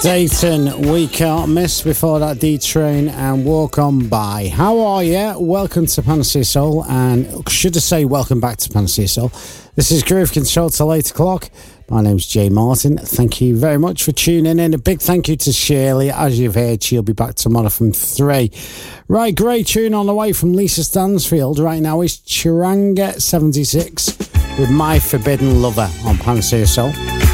Dayton, We Can't Miss. Before that, D-Train and Walk On By. How are you? Welcome to Panacea Soul, and should I say welcome back to Panacea Soul. This is Groove Control till 8 o'clock. My name's Jay Martin. Thank you very much for tuning in. A big thank you to Shirley. As you've heard, she'll be back tomorrow from 3. Right, great tune on the way from Lisa Stansfield. Right now is Chiranga 76 with My Forbidden Lover on Panacea Soul.